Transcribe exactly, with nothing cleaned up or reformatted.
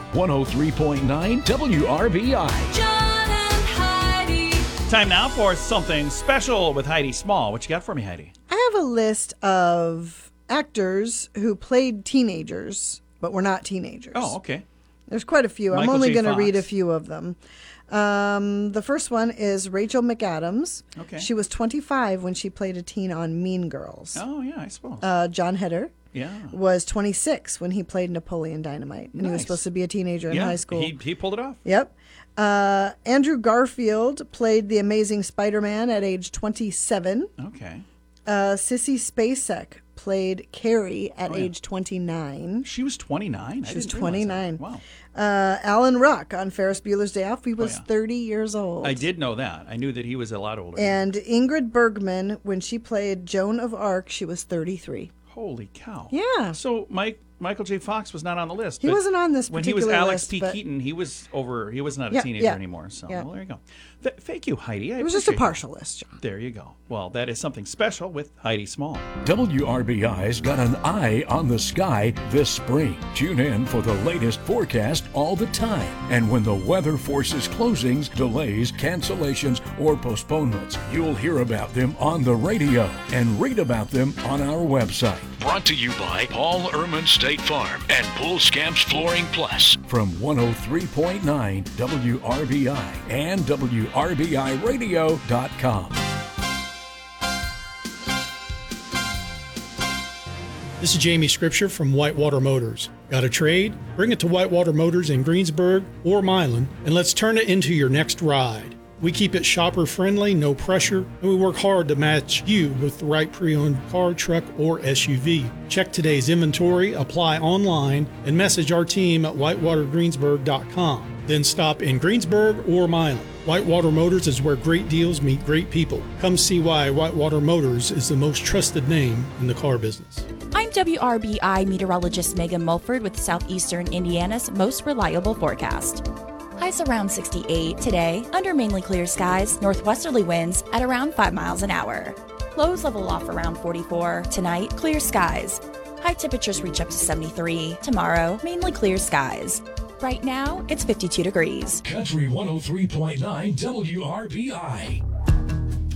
one oh three point nine W R B I. John and Heidi. Time now for something special with Heidi Small. What you got for me, Heidi? I have a list of actors who played teenagers, but were not teenagers. Oh, okay. There's quite a few. I'm Michael only J. going to Fox. read a few of them. Um, the first one is Rachel McAdams. Okay. She was twenty-five when she played a teen on Mean Girls. Oh, yeah, I suppose. Uh, John Heder yeah. was twenty-six when he played Napoleon Dynamite. And he was Nice. supposed to be a teenager in yeah, high school. He, he pulled it off. Yep. Uh, Andrew Garfield played the Amazing Spider-Man at age twenty-seven. Okay. Uh, Sissy Spacek played Carrie at Oh, yeah. age twenty-nine. She was twenty-nine? She I was didn't realize that. twenty-nine. Wow. Uh, Alan Ruck on Ferris Bueller's Day Off. He was yeah. thirty years old. I did know that. I knew that he was a lot older. And Ingrid Bergman, when she played Joan of Arc, she was thirty-three. Holy cow. Yeah. So Mike Michael J. Fox was not on the list. He but wasn't on this when he was particular Alex list, P. but- Keaton, he was over. He was not a Yeah, teenager yeah. anymore. So Yeah. well, there you go. Th- thank you, Heidi. I It was just a appreciate partial list, John. it. There you go. Well, that is something special with Heidi Small. W R B I's got an eye on the sky this spring. Tune in for the latest forecast all the time. And when the weather forces closings, delays, cancellations, or postponements, you'll hear about them on the radio and read about them on our website. Brought to you by Paul Ehrman State Farm and Pool Scamps Flooring Plus from one oh three point nine W R B I and W R B I radio dot com. This is Jamie Scripture from Whitewater Motors. Got a trade? Bring it to Whitewater Motors in Greensburg or Milan, and let's turn it into your next ride. We keep it shopper friendly, no pressure, and we work hard to match you with the right pre-owned car, truck, or S U V. Check today's inventory, apply online, and message our team at whitewater greensburg dot com. Then stop in Greensburg or Milan. Whitewater Motors is where great deals meet great people. Come see why Whitewater Motors is the most trusted name in the car business. I'm W R B I meteorologist Megan Mulford with Southeastern Indiana's most reliable forecast. Highs around sixty-eight today, under mainly clear skies, northwesterly winds at around five miles an hour. Lows level off around forty-four. Tonight, clear skies. High temperatures reach up to seventy-three. Tomorrow, mainly clear skies. Right now, it's fifty-two degrees. Country one oh three point nine W R B I.